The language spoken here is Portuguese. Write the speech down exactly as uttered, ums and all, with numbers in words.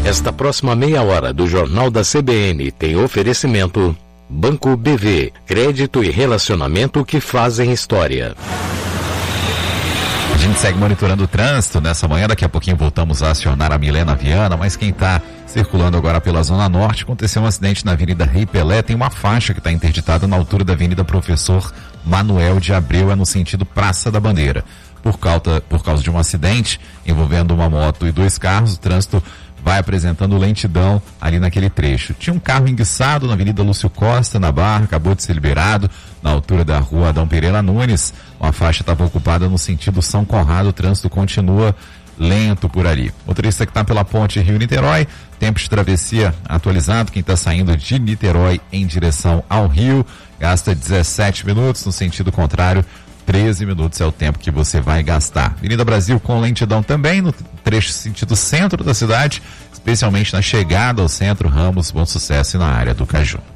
Esta próxima meia hora do Jornal da C B N tem oferecimento Banco B V, crédito e relacionamento que fazem história. A gente segue monitorando o trânsito nessa manhã, daqui a pouquinho voltamos a acionar a Milena Viana, mas quem está circulando agora pela Zona Norte, aconteceu um acidente na Avenida Rei Pelé, tem uma faixa que está interditada na altura da Avenida Professor Manuel de Abreu, é no sentido Praça da Bandeira. Por causa, por causa de um acidente envolvendo uma moto e dois carros, o trânsito vai apresentando lentidão ali naquele trecho. Tinha um carro enguiçado na Avenida Lúcio Costa, na Barra, acabou de ser liberado na altura da Rua Adão Pereira Nunes. Uma faixa estava ocupada no sentido São Conrado, o trânsito continua lento por ali. Motorista que está pela ponte Rio-Niterói, tempo de travessia atualizado, quem está saindo de Niterói em direção ao Rio, gasta dezessete minutos, no sentido contrário, treze minutos é o tempo que você vai gastar. Avenida Brasil com lentidão também no trecho sentido centro da cidade, especialmente na chegada ao centro Ramos, Bom Sucesso e na área do Caju.